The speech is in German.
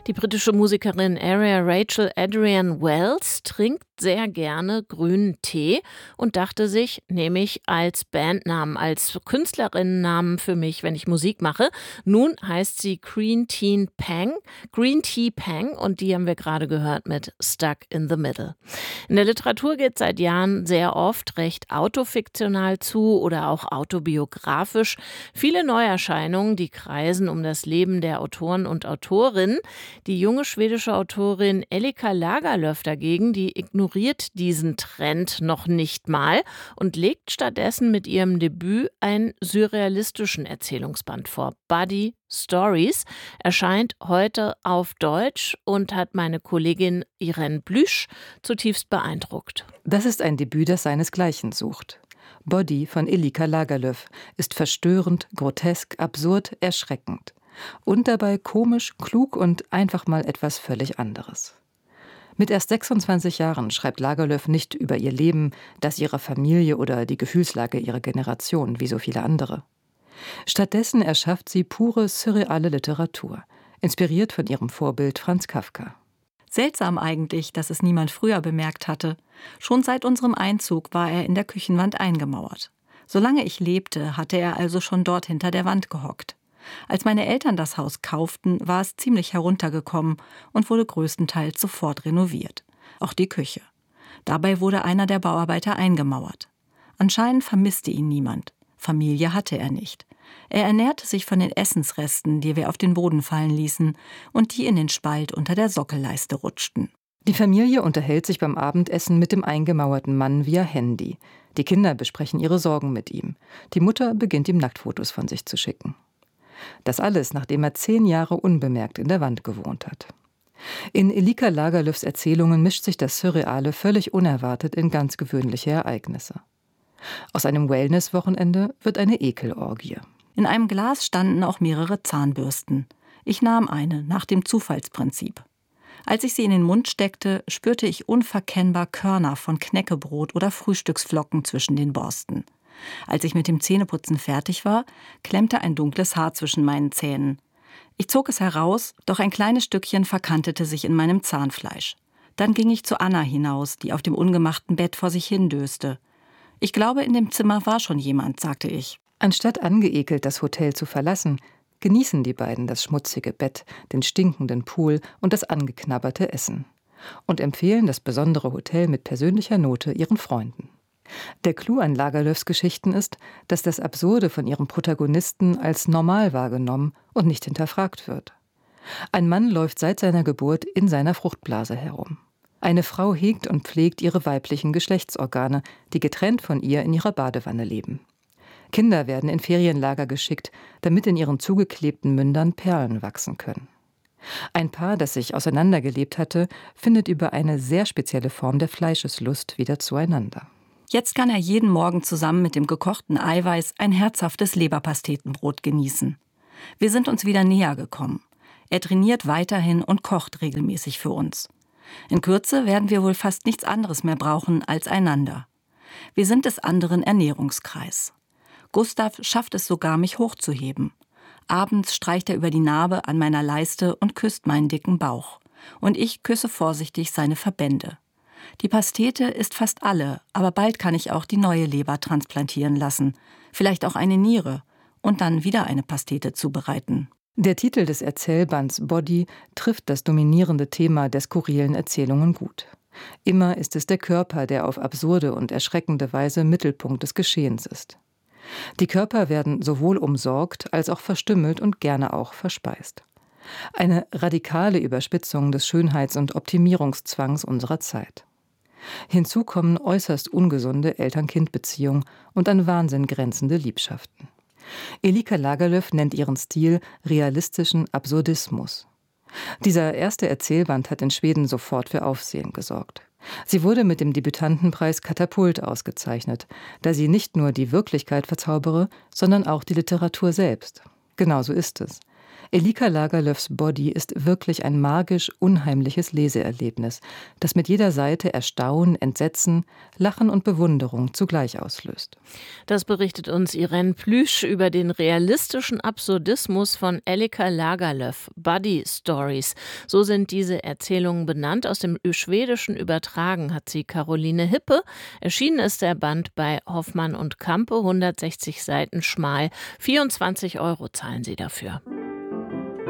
Die britische Musikerin Aria Rachel Adrienne Wells trinkt sehr gerne grünen Tee und dachte sich, nehme ich als Bandnamen, als Künstlerinnennamen für mich, wenn ich Musik mache. Nun heißt sie Green Tea Pang und die haben wir gerade gehört mit Stuck in the Middle. In der Literatur geht seit Jahren sehr oft recht autofiktional zu oder auch autobiografisch. Viele Neuerscheinungen, die kreisen um das Leben der Autoren und Autorinnen. Die junge schwedische Autorin Elika Lagerlöf dagegen, die ignoriert diesen Trend noch nicht mal und legt stattdessen mit ihrem Debüt einen surrealistischen Erzählungsband vor. Buddy Stories erscheint heute auf Deutsch und hat meine Kollegin Irene Blüsch zutiefst beeindruckt. Das ist ein Debüt, das seinesgleichen sucht. Body von Elika Lagerlöf ist verstörend, grotesk, absurd, erschreckend. Und dabei komisch, klug und einfach mal etwas völlig anderes. Mit erst 26 Jahren schreibt Lagerlöf nicht über ihr Leben, das ihrer Familie oder die Gefühlslage ihrer Generation, wie so viele andere. Stattdessen erschafft sie pure, surreale Literatur, inspiriert von ihrem Vorbild Franz Kafka. Seltsam eigentlich, dass es niemand früher bemerkt hatte. Schon seit unserem Einzug war er in der Küchenwand eingemauert. Solange ich lebte, hatte er also schon dort hinter der Wand gehockt. Als meine Eltern das Haus kauften, war es ziemlich heruntergekommen und wurde größtenteils sofort renoviert. Auch die Küche. Dabei wurde einer der Bauarbeiter eingemauert. Anscheinend vermisste ihn niemand. Familie hatte er nicht. Er ernährte sich von den Essensresten, die wir auf den Boden fallen ließen und die in den Spalt unter der Sockelleiste rutschten. Die Familie unterhält sich beim Abendessen mit dem eingemauerten Mann via Handy. Die Kinder besprechen ihre Sorgen mit ihm. Die Mutter beginnt ihm Nacktfotos von sich zu schicken. Das alles, nachdem er 10 Jahre unbemerkt in der Wand gewohnt hat. In Elika Lagerlöfs Erzählungen mischt sich das Surreale völlig unerwartet in ganz gewöhnliche Ereignisse. Aus einem Wellness-Wochenende wird eine Ekelorgie. In einem Glas standen auch mehrere Zahnbürsten. Ich nahm eine, nach dem Zufallsprinzip. Als ich sie in den Mund steckte, spürte ich unverkennbar Körner von Knäckebrot oder Frühstücksflocken zwischen den Borsten. Als ich mit dem Zähneputzen fertig war, klemmte ein dunkles Haar zwischen meinen Zähnen. Ich zog es heraus, doch ein kleines Stückchen verkantete sich in meinem Zahnfleisch. Dann ging ich zu Anna hinaus, die auf dem ungemachten Bett vor sich hindöste. Ich glaube, in dem Zimmer war schon jemand, sagte ich. Anstatt angeekelt das Hotel zu verlassen, genießen die beiden das schmutzige Bett, den stinkenden Pool und das angeknabberte Essen. Und empfehlen das besondere Hotel mit persönlicher Note ihren Freunden. Der Clou an Lagerlöfs Geschichten ist, dass das Absurde von ihrem Protagonisten als normal wahrgenommen und nicht hinterfragt wird. Ein Mann läuft seit seiner Geburt in seiner Fruchtblase herum. Eine Frau hegt und pflegt ihre weiblichen Geschlechtsorgane, die getrennt von ihr in ihrer Badewanne leben. Kinder werden in Ferienlager geschickt, damit in ihren zugeklebten Mündern Perlen wachsen können. Ein Paar, das sich auseinandergelebt hatte, findet über eine sehr spezielle Form der Fleischeslust wieder zueinander. Jetzt kann er jeden Morgen zusammen mit dem gekochten Eiweiß ein herzhaftes Leberpastetenbrot genießen. Wir sind uns wieder näher gekommen. Er trainiert weiterhin und kocht regelmäßig für uns. In Kürze werden wir wohl fast nichts anderes mehr brauchen als einander. Wir sind des anderen Ernährungskreis. Gustav schafft es sogar, mich hochzuheben. Abends streicht er über die Narbe an meiner Leiste und küsst meinen dicken Bauch. Und ich küsse vorsichtig seine Verbände. Die Pastete ist fast alle, aber bald kann ich auch die neue Leber transplantieren lassen. Vielleicht auch eine Niere und dann wieder eine Pastete zubereiten. Der Titel des Erzählbands Body trifft das dominierende Thema der skurrilen Erzählungen gut. Immer ist es der Körper, der auf absurde und erschreckende Weise Mittelpunkt des Geschehens ist. Die Körper werden sowohl umsorgt als auch verstümmelt und gerne auch verspeist. Eine radikale Überspitzung des Schönheits- und Optimierungszwangs unserer Zeit. Hinzu kommen äußerst ungesunde Eltern-Kind-Beziehungen und an Wahnsinn grenzende Liebschaften. Elika Lagerlöf nennt ihren Stil realistischen Absurdismus. Dieser erste Erzählband hat in Schweden sofort für Aufsehen gesorgt. Sie wurde mit dem Debütantenpreis Katapult ausgezeichnet, da sie nicht nur die Wirklichkeit verzaubere, sondern auch die Literatur selbst. Genauso ist es. Elika Lagerlöfs Body ist wirklich ein magisch unheimliches Leseerlebnis, das mit jeder Seite Erstaunen, Entsetzen, Lachen und Bewunderung zugleich auslöst. Das berichtet uns Irene Plüsch über den realistischen Absurdismus von Elika Lagerlöf, Body Stories. So sind diese Erzählungen benannt. Aus dem Schwedischen übertragen hat sie Caroline Hippe. Erschienen ist der Band bei Hoffmann und Campe, 160 Seiten schmal. 24 € zahlen sie dafür.